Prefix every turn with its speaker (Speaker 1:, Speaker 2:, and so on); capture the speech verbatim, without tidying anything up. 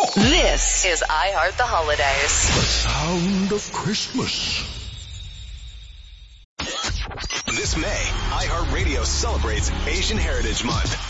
Speaker 1: This is I Heart the Holidays.
Speaker 2: The sound of Christmas.
Speaker 3: This May, iHeartRadio celebrates Asian Heritage Month.